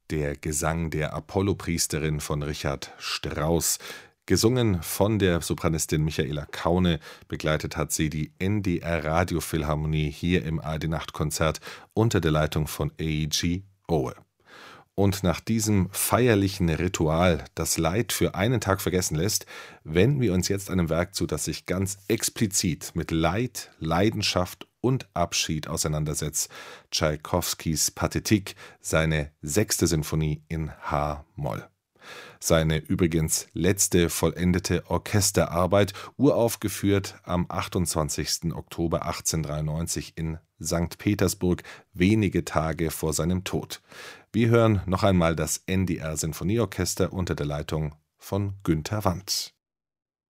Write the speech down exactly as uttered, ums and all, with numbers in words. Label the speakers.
Speaker 1: Der Gesang der Apollo-Priesterin von Richard Strauss. Gesungen von der Sopranistin Michaela Kaune, begleitet hat sie die N D R Radiophilharmonie hier im A R D-Nachtkonzert unter der Leitung von A E G Owe. Und nach diesem feierlichen Ritual, das Leid für einen Tag vergessen lässt, wenden wir uns jetzt einem Werk zu, das sich ganz explizit mit Leid, Leidenschaft und Abschied auseinandersetzt. Tschaikowskis Pathetik, seine sechste Sinfonie in H-Moll. Seine übrigens letzte vollendete Orchesterarbeit, uraufgeführt am achtundzwanzigsten Oktober achtzehnhundertdreiundneunzig in Sankt Petersburg, wenige Tage vor seinem Tod. Wir hören noch einmal das N D R Sinfonieorchester unter der Leitung von Günter Wandt.